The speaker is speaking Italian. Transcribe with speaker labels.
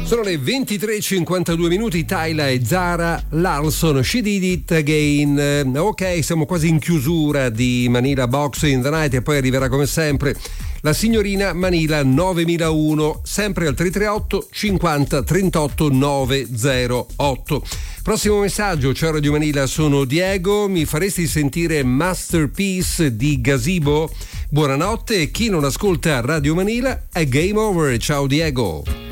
Speaker 1: Sono le 23:52 minuti. Tyla e Zara Larsson, She Did It Again. Ok, siamo quasi in chiusura di Manila Box in the Night e poi arriverà come sempre la signorina Manila 9001, sempre al 338 50 38 908. Prossimo messaggio: ciao Radio Manila, sono Diego, mi faresti sentire Masterpiece di Gazebo? Buonanotte, e chi non ascolta Radio Manila è Game Over. Ciao Diego.